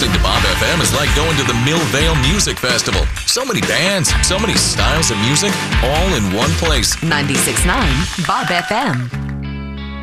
Listening to Bob FM is like going to the Millvale Music Festival. So many bands, so many styles of music, all in one place. 96.9 Bob FM.